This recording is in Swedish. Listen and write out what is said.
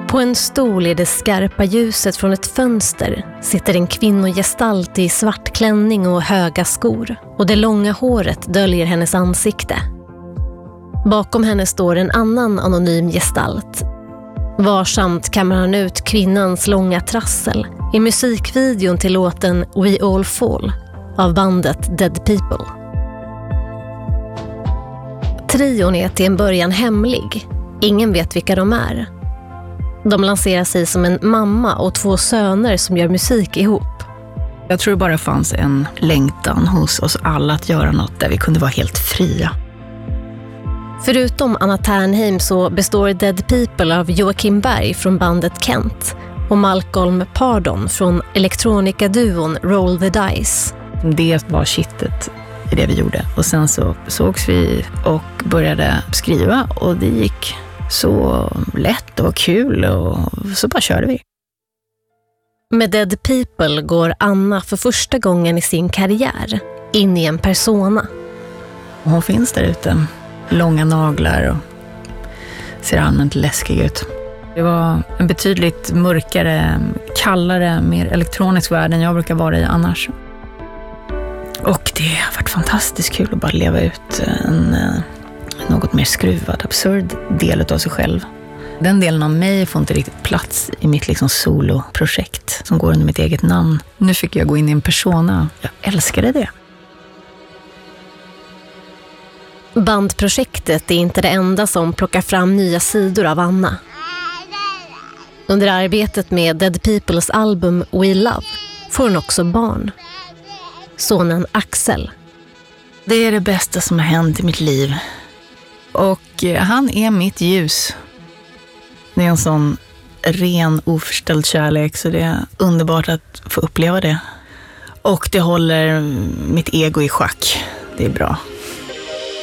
På en stol i det skarpa ljuset från ett fönster sitter en kvinnogestalt i svart klänning och höga skor, och det långa håret döljer hennes ansikte. Bakom henne står en annan anonym gestalt. Varsamt kammar han ut kvinnans långa trassel i musikvideon till låten We All Fall av bandet Dead People. Trion är till en början hemlig. Ingen vet vilka de är. De lanserar sig som en mamma och 2 söner som gör musik ihop. Jag tror det bara fanns en längtan hos oss alla att göra något där vi kunde vara helt fria. Förutom Anna Ternheim så består Dead People av Joakim Berg från bandet Kent och Malcolm Pardon från elektronikaduon Roll the Dice. Det var kittet i det vi gjorde. Och sen så sågs vi och började skriva, och det gick så lätt och kul, och så bara körde vi. Med Dead People går Anna för första gången i sin karriär in i en persona. Och hon finns där ute. Långa naglar och ser allmänt läskig ut. Det var en betydligt mörkare, kallare, mer elektronisk värld än jag brukar vara i annars. Och det har varit fantastiskt kul att bara leva ut en något mer skruvad, absurd del av sig själv. Den delen av mig får inte riktigt plats i mitt liksom soloprojekt som går under mitt eget namn. Nu fick jag gå in i en persona. Jag älskade det. Bandprojektet är inte det enda som plockar fram nya sidor av Anna. Under arbetet med Dead Peoples album We Love får hon också barn. Sonen Axel. Det är det bästa som har hänt i mitt liv. Och han är mitt ljus. Det är en sån ren, oförställd kärlek, så det är underbart att få uppleva det. Och det håller mitt ego i schack. Det är bra.